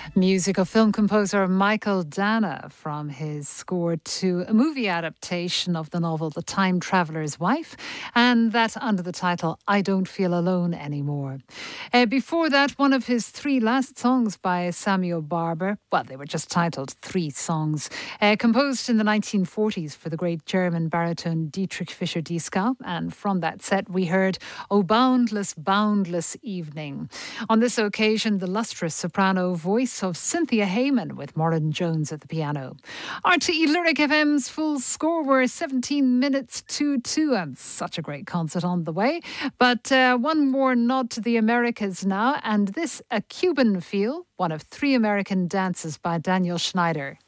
Music of film composer Michael Dana from his score to a movie adaptation of the novel The Time Traveller's Wife, and that under the title I Don't Feel Alone Anymore. Before that, one of his three last songs by Samuel Barber, well, they were just titled Three Songs, composed in the 1940s for the great German baritone Dietrich Fischer-Dieskau, and from that set we heard O Boundless, Boundless Evening. On this occasion, the lustrous soprano voice of Cynthia Hayman with Maureen Jones at the piano. RTE Lyric FM's full score were 17 minutes to 2, and such a great concert on the way. But one more nod to the Americas now, and this A Cuban Feel, one of three American dances by Daniel Schneider.